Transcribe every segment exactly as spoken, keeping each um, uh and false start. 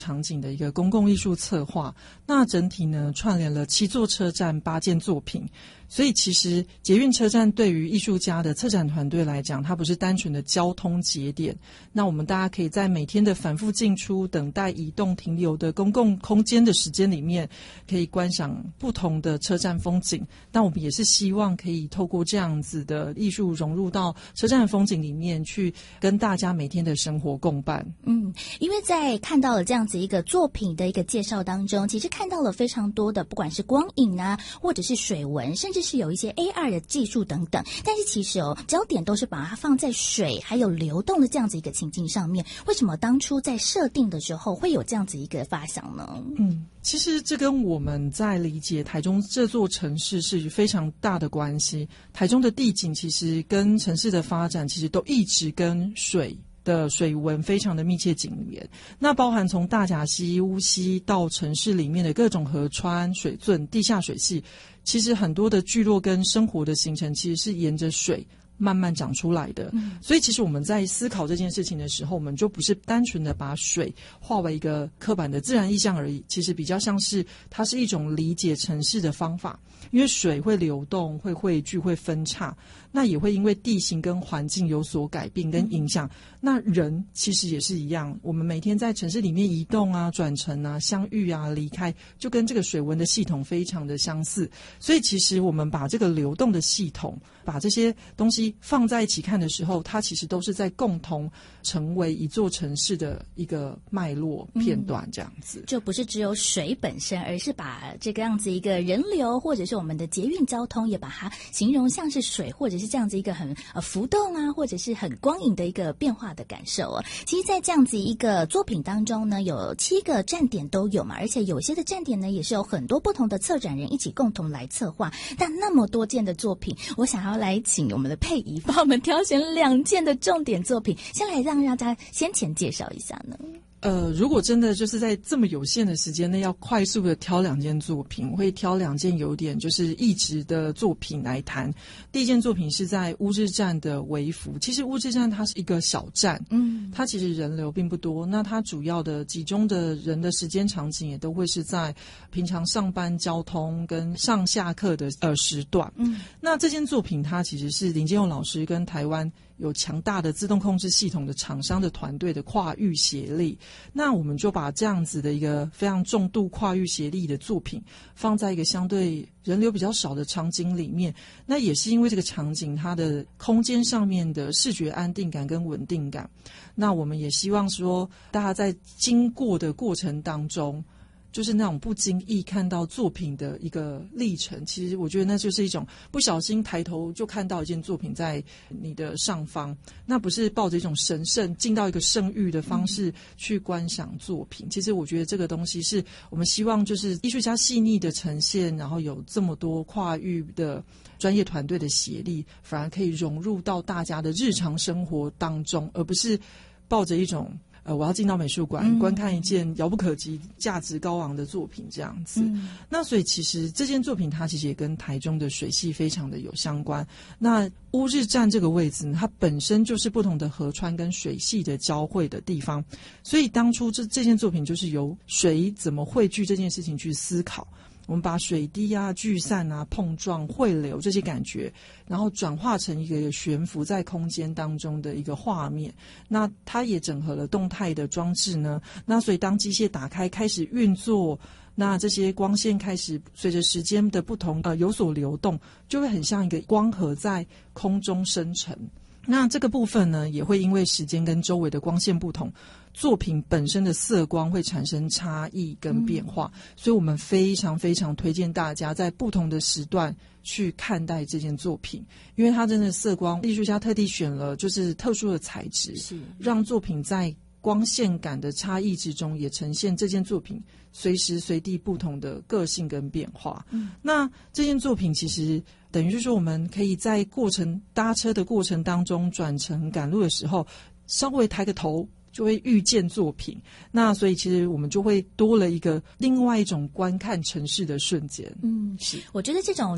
场景的一个公共艺术策划，那整体呢串联了七座车站八件作品，所以其实捷运车站对于艺术家的策展团队来讲，它不是单纯的交通节点，那我们大家可以在每天的反复进出、等待移动停留的公共空间的时间里面，可以观赏不同的车站风景，但我们也是希望可以透过这样子的艺术融入到车站的风景里面，去跟大家每天的生活共伴。 嗯，因为在看到了这样子一个作品的一个介绍当中，其实看到了非常多的不管是光影啊，或者是水纹，甚至是有一些 A R 的技术等等，但是其实哦，焦点都是把它放在水还有流动的这样子一个情境上面。为什么当初在设定的时候会有这样子一个发想呢？ 嗯，其实这跟我们在理解台中这座城市是非常大的关系。台中的地景其实跟城市的发展其实都一直跟水的水文非常的密切紧连，那包含从大甲溪、乌溪到城市里面的各种河川、水圳、地下水系，其实很多的聚落跟生活的形成其实是沿着水慢慢长出来的。嗯，所以其实我们在思考这件事情的时候，我们就不是单纯的把水化为一个刻板的自然意象而已，其实比较像是它是一种理解城市的方法，因为水会流动、会汇聚、会分叉，那也会因为地形跟环境有所改变跟影响。那人其实也是一样，我们每天在城市里面移动啊、转乘啊、相遇啊、离开，就跟这个水文的系统非常的相似。所以其实我们把这个流动的系统，把这些东西放在一起看的时候，它其实都是在共同成为一座城市的一个脉络片段，这样子。 嗯，就不是只有水本身，而是把这个样子一个人流，或者是我们的捷运交通，也把它形容像是水，或者是这样子一个很呃浮动啊，或者是很光影的一个变化的感受哦。其实在这样子一个作品当中呢，有七个站点都有嘛，而且有些的站点呢也是有很多不同的策展人一起共同来策划。但那么多件的作品，我想要来请我们的佩仪帮我们挑选两件的重点作品，先来让大家先前介绍一下呢。 呃，如果真的就是在这么有限的时间内要快速的挑两件作品，我会挑两件有点就是异质的作品来谈。第一件作品是在乌日站的微服，其实乌日站它是一个小站，嗯，它其实人流并不多，那它主要的集中的人的时间场景也都会是在平常上班交通跟上下课的呃时段。嗯，那这件作品它其实是林建佑老师跟台湾有强大的自动控制系统的厂商的团队的跨域协力，那我们就把这样子的一个非常重度跨域协力的作品放在一个相对人流比较少的场景里面，那也是因为这个场景它的空间上面的视觉安定感跟稳定感，那我们也希望说大家在经过的过程当中，就是那种不经意看到作品的一个历程，其实我觉得那就是一种不小心抬头就看到一件作品在你的上方，那不是抱着一种神圣进到一个圣域的方式去观赏作品。其实我觉得这个东西是我们希望就是艺术家细腻的呈现，然后有这么多跨域的专业团队的协力，反而可以融入到大家的日常生活当中，而不是抱着一种呃，我要进到美术馆、嗯、观看一件遥不可及、价值高昂的作品这样子。嗯、那所以其实这件作品它其实也跟台中的水系非常的有相关。那乌日站这个位置呢，它本身就是不同的河川跟水系的交汇的地方，所以当初这这件作品就是由水怎么汇聚这件事情去思考。我们把水滴啊、聚散啊、碰撞、汇流这些感觉，然后转化成一个悬浮在空间当中的一个画面。那它也整合了动态的装置呢。那所以当机械打开开始运作，那这些光线开始随着时间的不同呃有所流动，就会很像一个光盒在空中生成。那这个部分呢，也会因为时间跟周围的光线不同，作品本身的色光会产生差异跟变化，嗯、所以我们非常非常推荐大家在不同的时段去看待这件作品，因为它真的色光，艺术家特地选了就是特殊的材质，是让作品在光线感的差异之中，也呈现这件作品随时随地不同的个性跟变化。嗯、那这件作品其实等于是说，我们可以在过程搭车的过程当中，转乘赶路的时候，稍微抬个头就会遇见作品。那所以其实我们就会多了一个另外一种观看城市的瞬间。嗯， 是，我觉得这种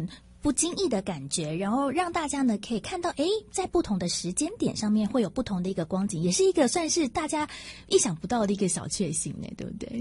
不经意的感觉，然后让大家呢可以看到，诶，在不同的时间点上面会有不同的一个光景，也是一个算是大家意想不到的一个小确幸呢，对不对？